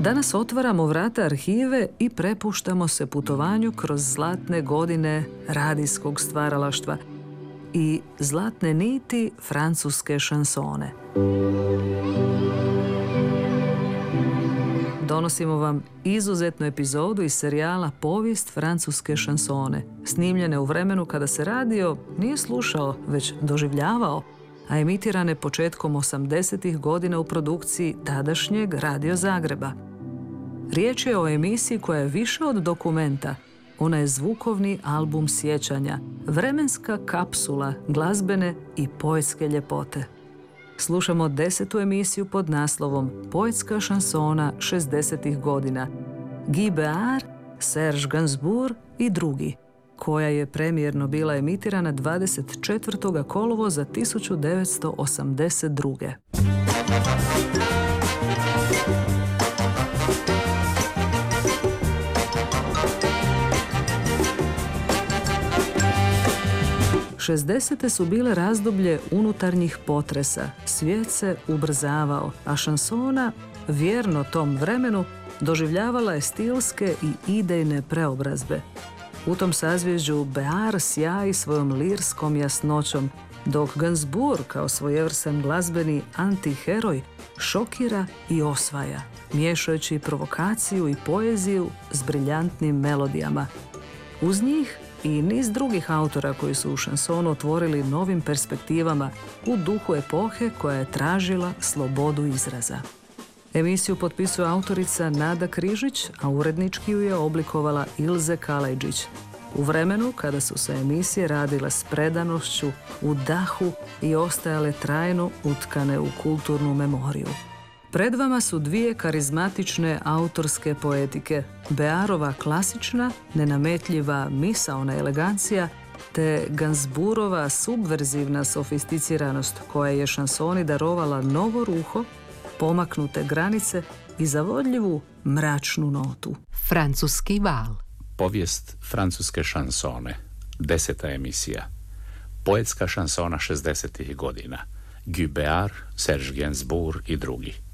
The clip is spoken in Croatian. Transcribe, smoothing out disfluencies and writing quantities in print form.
Danas otvaramo vrata arhive i prepuštamo se putovanju kroz zlatne godine radijskog stvaralaštva i zlatne niti francuske šansone. Donosimo vam izuzetnu epizodu iz serijala Povijest francuske šansone, snimljene u vremenu kada se radio nije slušao, već doživljavao, a emitirane početkom 80-ih godina u produkciji tadašnjeg Radio Zagreba. Riječ je o emisiji koja je više od dokumenta. Ona je zvukovni album sjećanja, vremenska kapsula glazbene i poetske ljepote. Slušamo 10. emisiju pod naslovom Poetska šansona 60-ih godina. Guy Béart, Serge Gainsbourg i drugi, koja je premijerno bila emitirana 24. kolovoza 1982. 60. su bile razdoblje unutarnjih potresa, svijet se ubrzavao, a šansona, vjerno tom vremenu, doživljavala je stilske i idejne preobrazbe. U tom sazvježđu Béart sjaji svojom lirskom jasnoćom, dok Gainsbourg kao svojevrstan glazbeni antiheroj šokira i osvaja, miješajući provokaciju i poeziju s briljantnim melodijama. Uz njih i niz drugih autora koji su u šansonu otvorili novim perspektivama u duhu epohe koja je tražila slobodu izraza. Emisiju potpisuje autorica Nada Križić, a urednički ju je oblikovala Ilze Kalajdžić. U vremenu kada su se emisije radile s predanošću, u dahu i ostajale trajno utkane u kulturnu memoriju. Pred vama su dvije karizmatične autorske poetike, Béartova klasična, nenametljiva misaona elegancija te Gainsbourgova subverzivna sofisticiranost koja je šansoni darovala novo ruho, pomaknute granice i zavodljivu mračnu notu. Francuski val. Povijest francuske šansone, 10. emisija. Poetska šansona 60-ih godina. Guy Béart, Serge Gainsbourg i drugi.